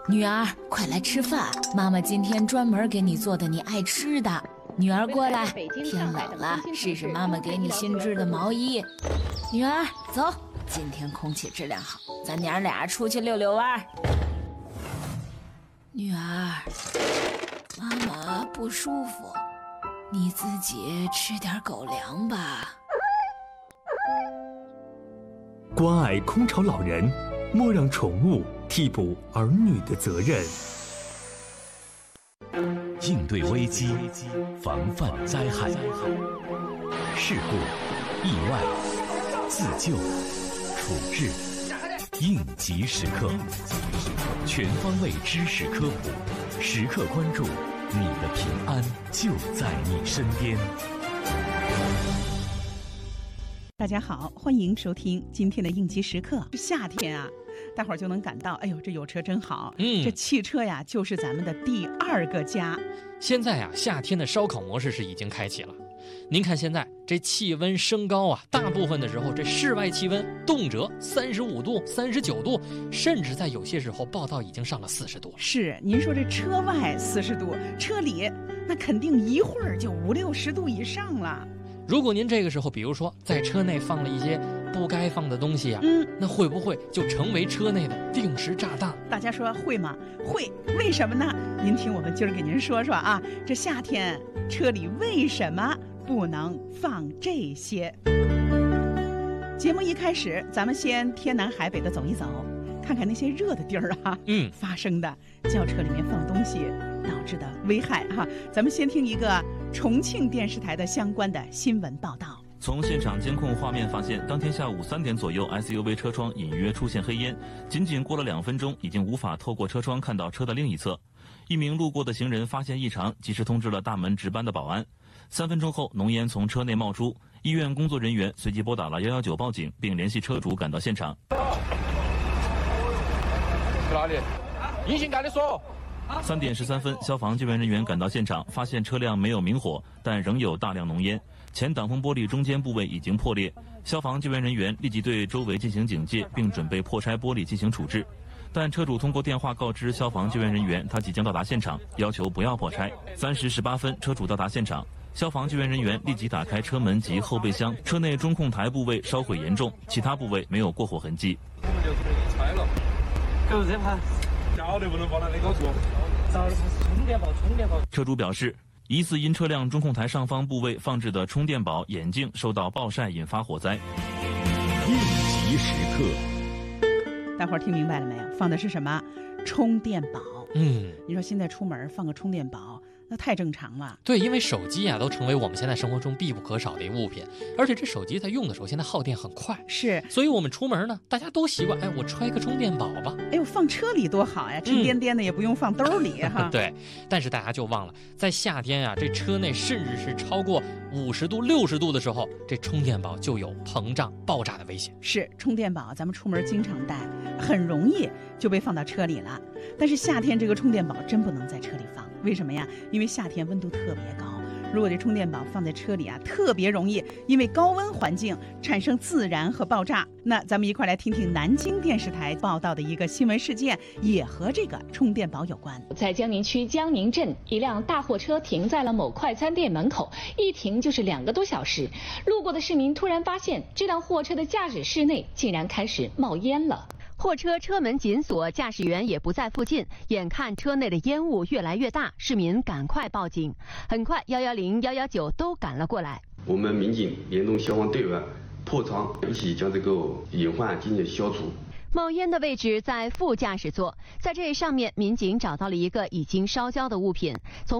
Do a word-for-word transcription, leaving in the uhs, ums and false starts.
女儿，快来吃饭，妈妈今天专门给你做的你爱吃的。女儿过来，天冷了，试试妈妈给你新织的毛衣。女儿，走，今天空气质量好，咱娘俩出去溜溜弯。女儿，妈妈不舒服，你自己吃点狗粮吧。 关爱空巢老人，莫让宠物替补儿女的责任。 应对危机，防范灾害，事故、意外、自救、处置，应急时刻，全方位知识科普，时刻关注你的平安就在你身边。 大家好，欢迎收听今天的应急时刻。夏天啊，大伙儿就能感到，哎呦，这有车真好。嗯，这汽车呀，就是咱们的第二个家。 现在啊，夏天的烧烤模式是已经开启了。您看现在这气温升高啊，大部分的时候这室外气温动辄三十五度、三十九度，甚至在有些时候报道已经上了四十度了。 是，您说这车外四十度，车里那肯定一会儿就五六十度以上了。 如果您这个时候，比如说在车内放了一些不该放的东西啊，嗯，那会不会就成为车内的定时炸弹？ 大家说会吗？会，为什么呢？您听我们今儿给您说说啊，这夏天车里为什么不能放这些？节目一开始，咱们先天南海北的走一走，看看那些热的地儿啊，嗯，发生的轿车里面放东西导致的危害哈。咱们先听一个重庆电视台的相关的新闻报道。 从现场监控画面发现，当天下午三点左右 ，S U V 车窗隐约出现黑烟，仅仅过了两分钟，已经无法透过车窗看到车的另一侧。一名路过的行人发现异常，及时通知了大门值班的保安。三分钟后，浓烟从车内冒出，医院工作人员随即拨打了一一九报警，并联系车主赶到现场。 去哪里？硬性赶紧说。 三点十三分，消防救援人员赶到现场，发现车辆没有明火，但仍有大量浓烟，前挡风玻璃中间部位已经破裂。消防救援人员立即对周围进行警戒，并准备破拆玻璃进行处置。但车主通过电话告知消防救援人员，他即将到达现场，要求不要破拆。三时十八分，车主到达现场，消防救援人员立即打开车门及后备箱，车内中控台部位烧毁严重，其他部位没有过火痕迹。 我们就可以拆了。够这盘，晓得不能放在那个做。找充电宝，充电宝。 车主表示，疑似因车辆中控台上方部位放置的充电宝、眼镜受到暴晒引发火灾。 应急时刻， 大伙儿听明白了没有？放的是什么？充电宝。 嗯， 你说现在出门放个充电宝，那太正常了。 对，因为手机啊都成为我们现在生活中必不可少的一个物品，而且这手机在用的时候现在耗电很快， 是， 所以我们出门呢，大家都习惯，哎，我揣个充电宝吧。 哎呦，放车里多好呀，沉甸甸的也不用放兜里哈。 对，但是大家就忘了，在夏天啊，这车内甚至是超过五十度、六十度的时候，这充电宝就有膨胀、爆炸的危险。 是，充电宝咱们出门经常带，很容易就被放到车里了。但是夏天这个充电宝真不能在车里放，为什么呀？因为夏天温度特别高，如果这充电宝放在车里啊，特别容易因为高温环境产生自燃和爆炸。那咱们一块来听听南京电视台报道的一个新闻事件，也和这个充电宝有关。 在江宁区江宁镇，一辆大货车停在了某快餐店门口，一停就是两个多小时。路过的市民突然发现，这辆货车的驾驶室内竟然开始冒烟了。 货车车门紧锁，驾驶员也不在附近，眼看车内的烟雾越来越大，市民赶快报警。很快，一一零、一一九都赶了过来。 我们民警联动消防队员破窗，一起将这个隐患进行消除。 冒烟的位置在副驾驶座，在这上面，民警找到了一个已经烧焦的物品，从